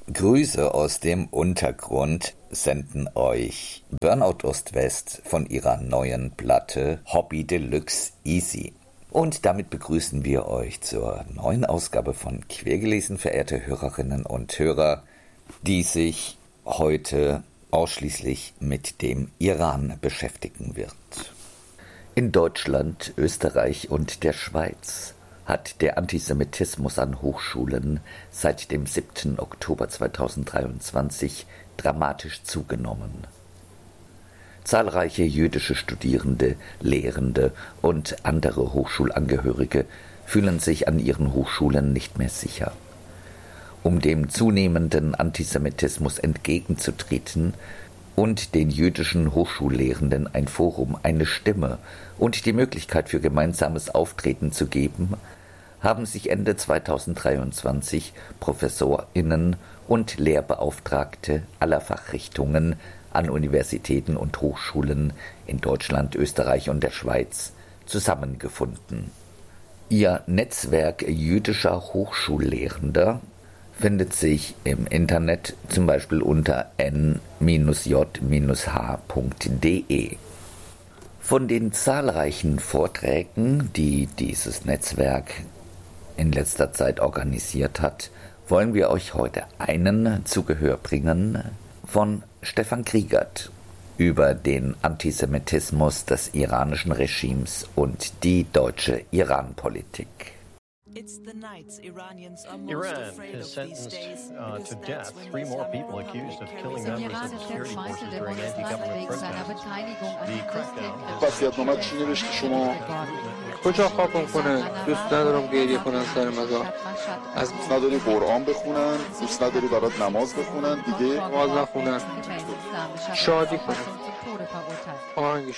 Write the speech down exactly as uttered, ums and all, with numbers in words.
Grüße aus dem Untergrund senden euch Burnout Ost-West von ihrer neuen Platte Hobby Deluxe Easy. Und damit begrüßen wir euch zur neuen Ausgabe von Quergelesen, verehrte Hörerinnen und Hörer, die sich heute ausschließlich mit dem Iran beschäftigen wird. In Deutschland, Österreich und der Schweiz hat der Antisemitismus an Hochschulen seit dem siebten Oktober zweitausenddreiundzwanzig dramatisch zugenommen. Zahlreiche jüdische Studierende, Lehrende und andere Hochschulangehörige fühlen sich an ihren Hochschulen nicht mehr sicher. Um dem zunehmenden Antisemitismus entgegenzutreten und den jüdischen Hochschullehrenden ein Forum, eine Stimme und die Möglichkeit für gemeinsames Auftreten zu geben, haben sich Ende zweitausenddreiundzwanzig ProfessorInnen und Lehrbeauftragte aller Fachrichtungen an Universitäten und Hochschulen in Deutschland, Österreich und der Schweiz zusammengefunden. Ihr Netzwerk jüdischer Hochschullehrender findet sich im Internet zum Beispiel unter n j h punkt d e. Von den zahlreichen Vorträgen, die dieses Netzwerk in letzter Zeit organisiert hat, wollen wir euch heute einen zu Gehör bringen von Stefan Kriegert über den Antisemitismus des iranischen Regimes und die deutsche Iran-Politik. Iran has sentenced uh, to death three more people accused of killing members of the security forces during anti-government protests. The crackdown. وصیت‌نامه چی نوشتی شما؟ کجا خوابم کنن؟ دوست ندارم گریه کنن سر مزار. از دوست نداری قرآن بخونن، دوست نداری برات نماز بخونن، دیگه نماز نخونن، شادی کنن، آهنگ